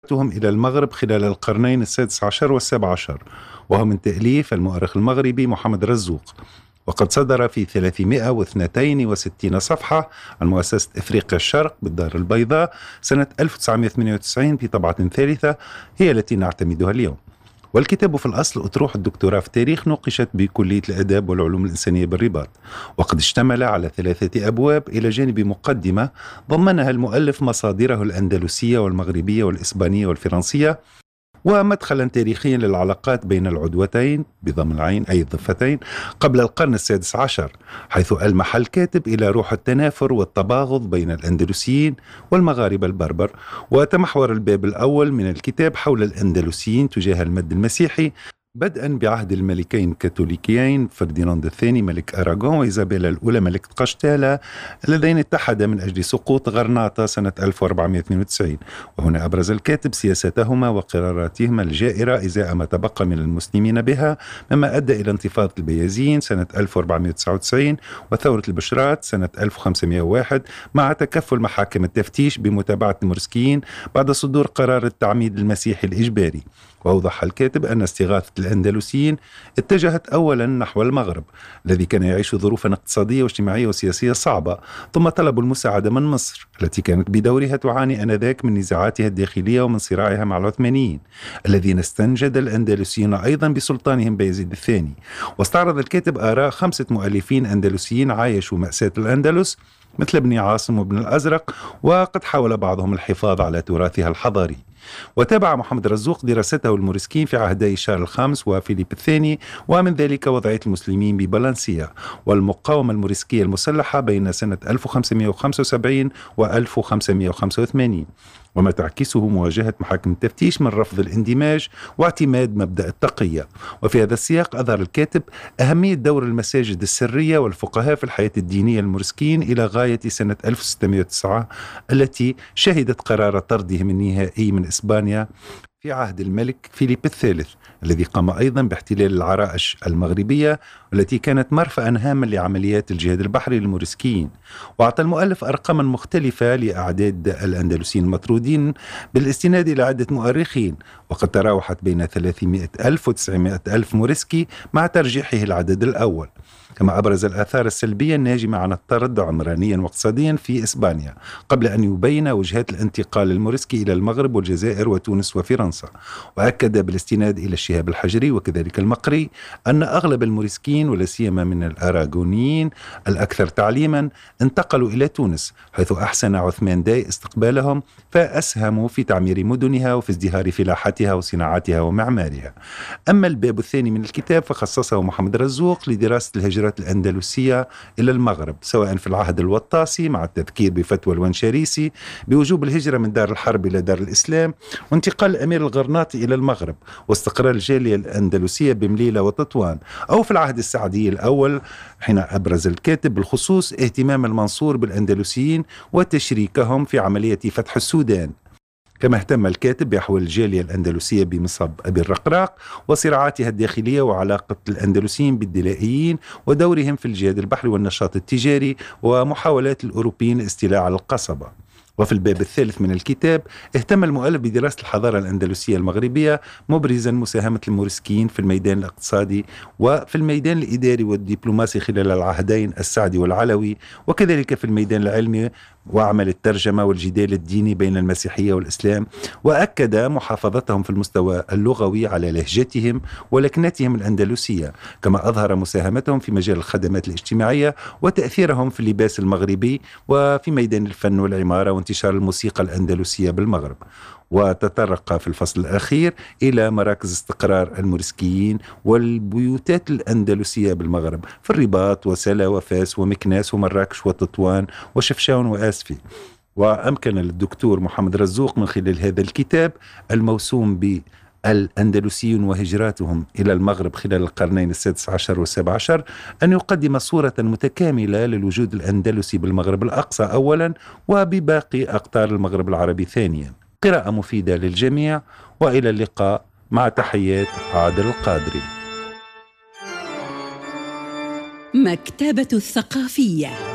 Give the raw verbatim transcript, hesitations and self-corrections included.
تهم إلى المغرب خلال القرنين السادس عشر والسابع عشر، وهو من تأليف المؤرخ المغربي محمد رزوق، وقد صدر في ثلاثمائة واثنين وستين صفحة عن مؤسسة إفريقيا الشرق بالدار البيضاء سنة ألف وتسعمائة وثمانية وتسعين في طبعة ثالثة هي التي نعتمدها اليوم. والكتاب في الأصل أطروحة الدكتوراه في التاريخ نوقشت بكلية الآداب والعلوم الإنسانية بالرباط، وقد اشتمل على ثلاثة أبواب إلى جانب مقدمة ضمنها المؤلف مصادره الأندلسية والمغربية والإسبانية والفرنسية، ومدخلا تاريخيا للعلاقات بين العدوتين بضم العين أي الضفتين قبل القرن السادس عشر، حيث ألمح الكاتب إلى روح التنافر والتباغض بين الأندلسيين والمغاربة البربر. وتمحور الباب الأول من الكتاب حول الأندلسيين تجاه المد المسيحي، بدءا بعهد الملكين الكاثوليكيين فرديناند الثاني ملك أراغون وإيزابيلا الأولى ملكة قشتالة، اللذين اتحدا من أجل سقوط غرناطة سنة ألف وأربعمائة واثنين وتسعين. وهنا أبرز الكاتب سياستهما وقراراتهما الجائرة إزاء ما تبقى من المسلمين بها، مما أدى إلى انتفاضة البيازين سنة ألف وأربعمائة وتسعة وتسعين وثورة البشرات سنة ألف وخمسمائة وواحد، مع تكفل محاكم التفتيش بمتابعة المرسكيين بعد صدور قرار التعميد المسيحي الإجباري. وأوضح الكاتب أن استغاثة الأندلسيين اتجهت أولا نحو المغرب الذي كان يعيش ظروفا اقتصادية واجتماعية وسياسية صعبة، ثم طلبوا المساعدة من مصر التي كانت بدورها تعاني آنذاك من نزاعاتها الداخلية ومن صراعها مع العثمانيين الذين استنجد الأندلسيين أيضا بسلطانهم بايزيد الثاني. واستعرض الكاتب آراء خمسة مؤلفين أندلسيين عايشوا مأساة الأندلس مثل ابن عاصم وابن الأزرق، وقد حاول بعضهم الحفاظ على تراثها الحضاري. وتابع محمد رزوق دراسته الموريسكيين في عهدي شارل الخامس وفيليب الثاني، ومن ذلك وضعية المسلمين ببالنسيا والمقاومة الموريسكية المسلحة بين سنة ألف وخمسمائة وخمسة وسبعين و ألف وخمسمائة وخمسة وثمانين، وما تعكسه مواجهة محاكم التفتيش من رفض الاندماج واعتماد مبدأ التقية. وفي هذا السياق أظهر الكاتب أهمية دور المساجد السرية والفقهاء في الحياة الدينية الموريسكيين إلى غاية سنة ألف وستمائة وتسعة التي شهدت قرار طردهم النهائي من إسبانيا في عهد الملك فيليب الثالث الذي قام أيضا باحتلال العرائش المغربية والتي كانت مرفأ هاما لعمليات الجهاد البحري للموريسكيين. وأعطى المؤلف أرقاما مختلفة لأعداد الأندلسيين المطرودين بالاستناد إلى عدة مؤرخين، وقد تراوحت بين ثلاثمائة ألف وتسعمائة ألف موريسكي مع ترجيحه العدد الأول. كما أبرز الآثار السلبية الناجمة عن الطرد عمرانيا واقتصاديا في إسبانيا قبل أن يبين وجهات الانتقال الموريسكي إلى المغرب والجزائر وتونس وفرنسا. وأكد بالاستناد إلى الشهاب الحجري وكذلك المقري أن أغلب الموريسكيين ولا سيما من الأراغونيين الأكثر تعليما انتقلوا إلى تونس، حيث أحسن عثمان داي استقبالهم فأسهموا في تعمير مدنها وفي ازدهار فلاحتها وصناعتها ومعمارها. أما الباب الثاني من الكتاب فخصصه محمد رزوق لدراسة الهجرة الأندلسية إلى المغرب، سواء في العهد الوطاسي مع التذكير بفتوى الونشاريسي بوجوب الهجرة من دار الحرب إلى دار الإسلام، وانتقال الأمير الغرناطي إلى المغرب، واستقرار الجالية الأندلسية بمليلة وتطوان، أو في العهد السعدي الأول حين أبرز الكاتب بالخصوص اهتمام المنصور بالأندلسيين وتشريكهم في عملية فتح السودان. كما اهتم الكاتب بأحوال الجالية الأندلسية بمصب أبي الرقراق وصراعاتها الداخلية وعلاقة الأندلسيين بالدلائيين ودورهم في الجهاد البحري والنشاط التجاري ومحاولات الأوروبيين الاستيلاء على القصبة. وفي الباب الثالث من الكتاب اهتم المؤلف بدراسة الحضارة الأندلسية المغربية، مبرزا مساهمة الموريسكيين في الميدان الاقتصادي وفي الميدان الإداري والدبلوماسي خلال العهدين السعدي والعلوي، وكذلك في الميدان العلمي وعمل الترجمة والجدال الديني بين المسيحية والإسلام. وأكد محافظتهم في المستوى اللغوي على لهجتهم ولكنتهم الأندلسية، كما أظهر مساهمتهم في مجال الخدمات الاجتماعية وتأثيرهم في اللباس المغربي وفي ميدان الفن والعمارة وانتشار الموسيقى الأندلسية بالمغرب. وتطرق في الفصل الأخير إلى مراكز استقرار الموريسكيين والبيوتات الأندلسية بالمغرب في الرباط وسلا وفاس ومكناس ومراكش وتطوان وشفشاون وآسفي. وأمكن للدكتور محمد رزوق من خلال هذا الكتاب الموسوم ب الأندلسيون وهجراتهم إلى المغرب خلال القرنين السادس عشر والسابع عشر أن يقدم صورة متكاملة للوجود الأندلسي بالمغرب الأقصى أولا وبباقي أقطار المغرب العربي ثانيا. قراءة مفيدة للجميع، وإلى اللقاء، مع تحيات عادل القادري. مكتبة الثقافية.